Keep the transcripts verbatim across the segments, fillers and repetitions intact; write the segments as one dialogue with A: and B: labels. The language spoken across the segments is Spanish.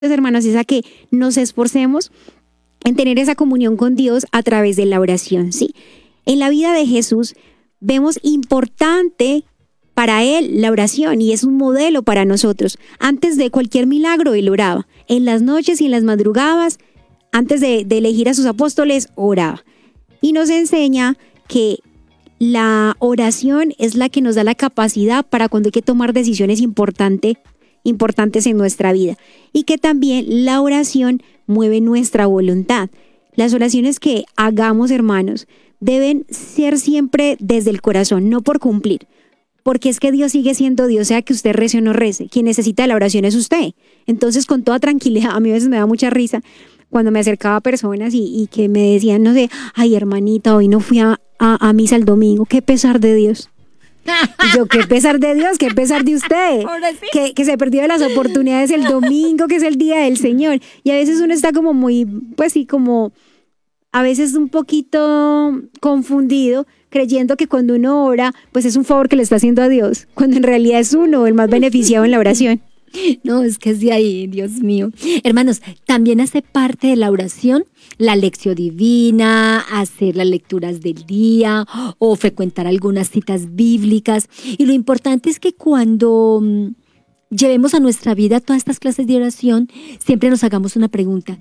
A: hermanos, es a que nos esforcemos en tener esa comunión con Dios a través de la oración, ¿sí? En la vida de Jesús vemos importante para él la oración y es un modelo para nosotros. Antes de cualquier milagro, él oraba. En las noches y en las madrugadas, antes de, de elegir a sus apóstoles, oraba. Y nos enseña que la oración es la que nos da la capacidad para cuando hay que tomar decisiones importantes, importantes en nuestra vida. Y que también la oración mueve nuestra voluntad. Las oraciones que hagamos, hermanos, deben ser siempre desde el corazón, no por cumplir. Porque es que Dios sigue siendo Dios, sea que usted rece o no rece. Quien necesita la oración es usted. Entonces, con toda tranquilidad, a mí a veces me da mucha risa cuando me acercaba a personas y, y que me decían, no sé, ay, hermanita, hoy no fui a, a, a misa el domingo. Qué pesar de Dios. Y yo, qué pesar de Dios, qué pesar de usted. Sí. Que, que se perdió de las oportunidades el domingo, que es el día del Señor. Y a veces uno está como muy, pues sí, como a veces un poquito confundido, creyendo que cuando uno ora, pues es un favor que le está haciendo a Dios, cuando en realidad es uno el más beneficiado en la oración.
B: No, es que es de ahí, Dios mío. Hermanos, también hace parte de la oración la lección divina, hacer las lecturas del día o frecuentar algunas citas bíblicas. Y lo importante es que cuando um, llevemos a nuestra vida todas estas clases de oración, siempre nos hagamos una pregunta.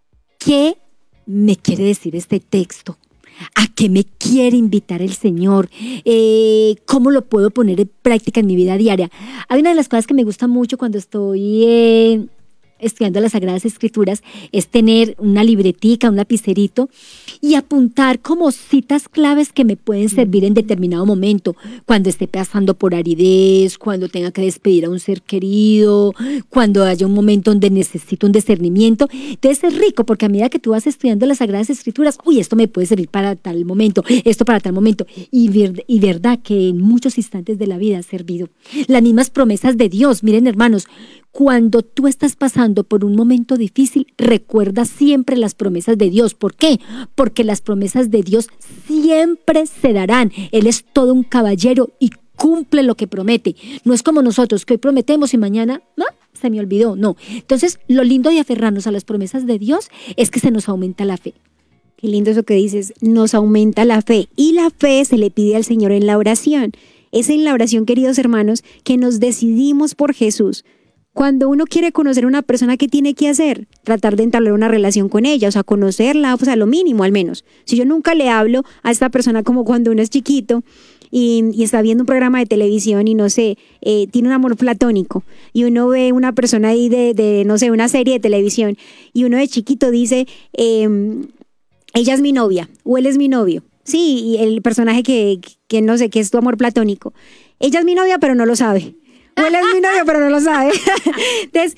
B: ¿Qué me quiere decir este texto? ¿A qué me quiere invitar el Señor? Eh, ¿Cómo lo puedo poner en práctica en mi vida diaria? Hay una de las cosas que me gusta mucho cuando estoy eh, estudiando las Sagradas Escrituras es tener una libretica, un lapicerito y apuntar como citas claves que me pueden servir en determinado momento, cuando esté pasando por aridez, cuando tenga que despedir a un ser querido, cuando haya un momento donde necesito un discernimiento. Entonces es rico porque a medida que tú vas estudiando las Sagradas Escrituras, uy, esto me puede servir para tal momento, esto para tal momento, y, ver, y verdad que en muchos instantes de la vida ha servido. Las mismas promesas de Dios, miren hermanos, cuando tú estás pasando por un momento difícil, recuerda siempre las promesas de Dios. ¿Por qué? Porque las promesas de Dios siempre se darán. Él es todo un caballero y cumple lo que promete. No es como nosotros, que hoy prometemos y mañana, ¿no? Se me olvidó. No. Entonces, lo lindo de aferrarnos a las promesas de Dios es que se nos aumenta la fe.
A: Qué lindo eso que dices, nos aumenta la fe. Y la fe se le pide al Señor en la oración. Es en la oración, queridos hermanos, que nos decidimos por Jesús. Cuando uno quiere conocer a una persona, ¿qué tiene que hacer? Tratar de entablar una relación con ella, o sea, conocerla, pues a lo mínimo al menos. Si yo nunca le hablo a esta persona como cuando uno es chiquito y, y está viendo un programa de televisión y no sé, eh, tiene un amor platónico y uno ve una persona ahí de, de, no sé, una serie de televisión y uno de chiquito dice, eh, ella es mi novia o él es mi novio. Sí, y el personaje que, que no sé, que es tu amor platónico. Ella es mi novia, pero no lo sabe. O él es mi novio, pero no lo sabe. Entonces,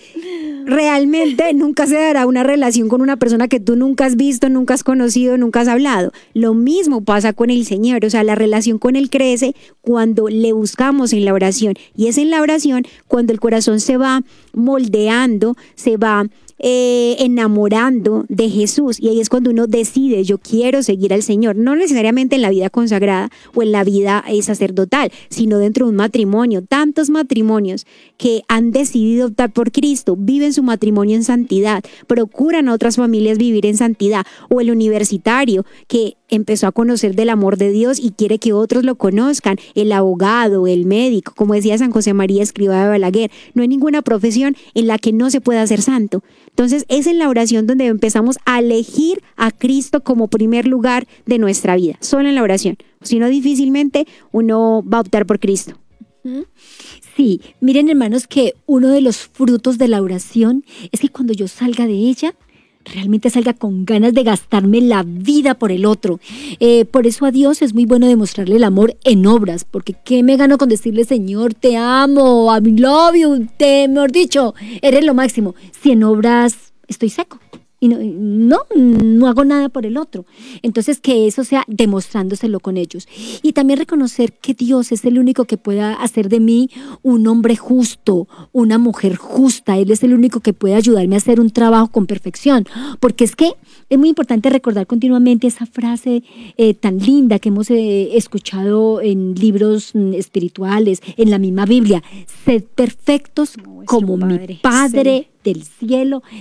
A: realmente nunca se dará una relación con una persona que tú nunca has visto, nunca has conocido, nunca has hablado. Lo mismo pasa con el Señor. O sea, la relación con Él crece cuando le buscamos en la oración. Y es en la oración cuando el corazón se va moldeando, se va Eh, enamorando de Jesús, y ahí es cuando uno decide, yo quiero seguir al Señor, no necesariamente en la vida consagrada o en la vida eh, sacerdotal, sino dentro de un matrimonio. Tantos matrimonios que han decidido optar por Cristo, viven su matrimonio en santidad, procuran a otras familias vivir en santidad, o el universitario que empezó a conocer del amor de Dios y quiere que otros lo conozcan, el abogado, el médico, como decía San José María Escrivá de Balaguer, no hay ninguna profesión en la que no se pueda ser santo. Entonces es en la oración donde empezamos a elegir a Cristo como primer lugar de nuestra vida, solo en la oración, si no difícilmente uno va a optar por Cristo.
B: Sí, miren hermanos que uno de los frutos de la oración es que cuando yo salga de ella, realmente salga con ganas de gastarme la vida por el otro. Eh, por eso a Dios es muy bueno demostrarle el amor en obras, porque ¿qué me gano con decirle, Señor, te amo, I love you, te, mejor dicho, eres lo máximo, si en obras estoy seco? y no, no, no hago nada por el otro. Entonces, que eso sea demostrándoselo con ellos. Y también reconocer que Dios es el único que pueda hacer de mí un hombre justo, una mujer justa. Él es el único que puede ayudarme a hacer un trabajo con perfección. Porque es que es muy importante recordar continuamente esa frase eh, tan linda que hemos eh, escuchado en libros mm, espirituales, en la misma Biblia. Sed perfectos como, como mi Padre
A: sí.
B: del cielo